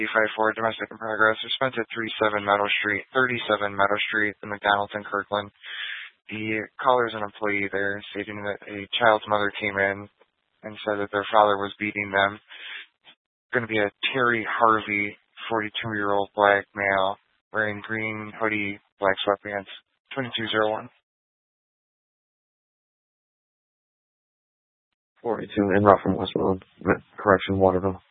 5-4 domestic in progress. They're spent at 37 Meadow Street in McDonald's in Kirkland. The caller is an employee there, stating that a child's mother came in and said that their father was beating them. Going to be a Terry Harvey, 42-year-old black male, wearing green hoodie, black sweatpants, 2201. 42 en route from Westmoreland. Correction, Waterville.